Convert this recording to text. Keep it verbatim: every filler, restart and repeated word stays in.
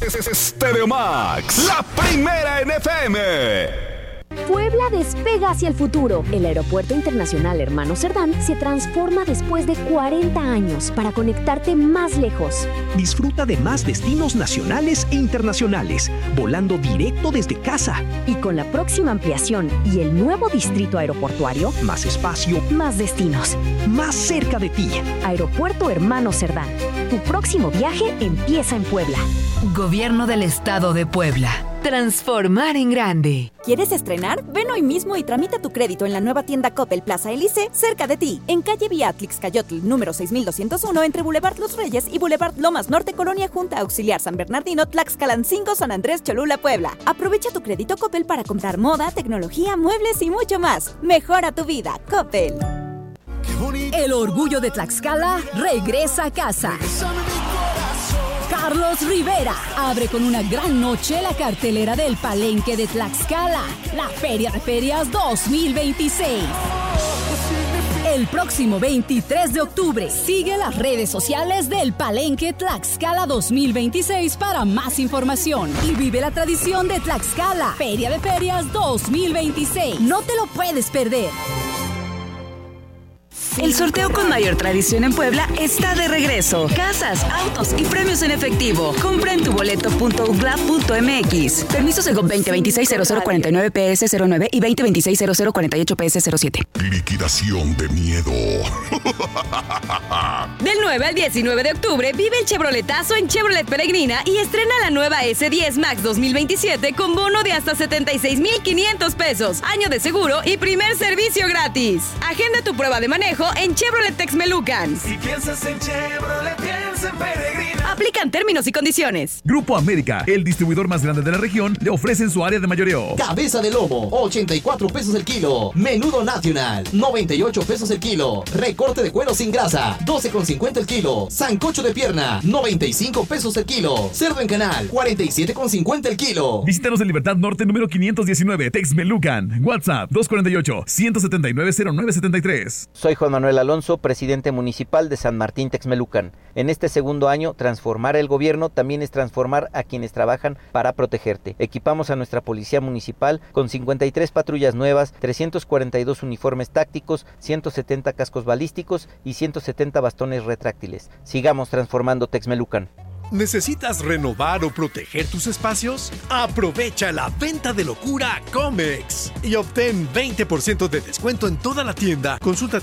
Stereo Max, la primera en F M. Puebla despega hacia el futuro. El Aeropuerto Internacional Hermano Cerdán se transforma después de cuarenta años para conectarte más lejos. Disfruta de más destinos nacionales e internacionales, volando directo desde casa. Y con la próxima ampliación y el nuevo distrito aeroportuario, más espacio, más destinos, más cerca de ti. Aeropuerto Hermano Cerdán. Tu próximo viaje empieza en Puebla. Gobierno del Estado de Puebla. Transformar en grande. ¿Quieres estrenar? Ven hoy mismo y tramita tu crédito en la nueva tienda Coppel Plaza Elise, cerca de ti, en calle Beatrix Cayotl, número seis mil doscientos uno, entre Boulevard Los Reyes y Boulevard Lomas Norte, Colonia Junta Auxiliar San Bernardino, Tlaxcalancingo, San Andrés Cholula, Puebla. Aprovecha tu crédito Coppel para comprar moda, tecnología, muebles y mucho más. Mejora tu vida, Coppel. El orgullo de Tlaxcala regresa a casa. Carlos Rivera abre con una gran noche la cartelera del Palenque de Tlaxcala, la Feria de Ferias dos mil veintiséis. El próximo veintitrés de octubre sigue las redes sociales del Palenque Tlaxcala dos mil veintiséis para más información y vive la tradición de Tlaxcala, Feria de Ferias dos mil veintiséis. No te lo puedes perder. El sorteo con mayor tradición en Puebla está de regreso. Casas, autos y premios en efectivo. Compra en tu boleto punto u p l a punto m x. Permisos en veinte veintiséis cero cero cuarenta y nueve P S cero nueve y veinte veintiséis cero cero cuarenta y ocho P S cero siete. Liquidación de miedo. Del nueve al diecinueve de octubre vive el Chevroletazo en Chevrolet Peregrina y estrena la nueva S diez Max dos mil veintisiete con bono de hasta setenta y seis mil quinientos pesos, año de seguro y primer servicio gratis. Agenda tu prueba de manejo en Chevrolet Texmelucan. Si piensas en Chevrolet, piensa en Peregrina. Aplican términos y condiciones. Grupo América, el distribuidor más grande de la región, le ofrece en su área de mayoreo. Cabeza de lomo, ochenta y cuatro pesos el kilo. Menudo Nacional, noventa y ocho pesos el kilo. Recorte de cuero sin grasa, doce con cincuenta el kilo. Sancocho de pierna, noventa y cinco pesos el kilo. Cerdo en canal, cuarenta y siete con cincuenta el kilo. Visítanos en Libertad Norte número quinientos diecinueve, Texmelucan. WhatsApp dos cuatro ocho, uno siete nueve, cero nueve siete tres. Soy Juan Manuel Alonso, presidente municipal de San Martín Texmelucan. En este segundo año, transformar el gobierno también es transformar a quienes trabajan para protegerte. Equipamos a nuestra policía municipal con cincuenta y tres patrullas nuevas, trescientos cuarenta y dos uniformes tácticos, ciento setenta cascos balísticos y ciento setenta bastones retráctiles. Sigamos transformando Texmelucan. ¿Necesitas renovar o proteger tus espacios? Aprovecha la venta de locura Comex y obtén veinte por ciento de descuento en toda la tienda. Consulta